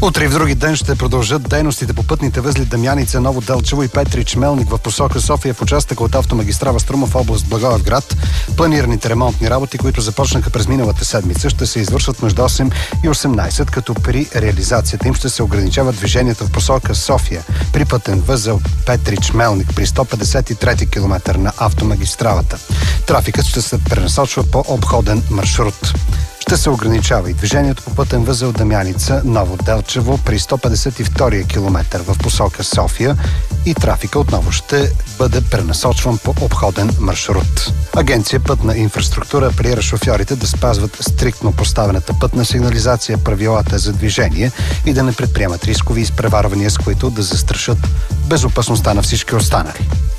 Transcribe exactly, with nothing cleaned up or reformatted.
Утре и в други ден ще продължат дейностите по пътните възли Дамяница, Ново Делчево и Петрич Мелник в посока София в участъка от автомагистрала Струма в област Благоевград. Планираните ремонтни работи, които започнаха през миналата седмица, ще се извършват между осем и осемнайсет, като при реализацията им ще се ограничава движението в посока София при пътен възел Петрич Мелник при сто петдесет и трети километър на автомагистралата. Трафикът ще се пренасочва по обходен маршрут. Ще се ограничава и движението по пътен възел Дамяница, Ново Делчево при сто петдесет и втория километър в посока София и трафика отново ще бъде пренасочван по обходен маршрут. Агенция Пътна инфраструктура апелира шофьорите да спазват стриктно поставената пътна сигнализация, правилата за движение и да не предприемат рискови изпреварвания, с които да застрашат безопасността на всички останали.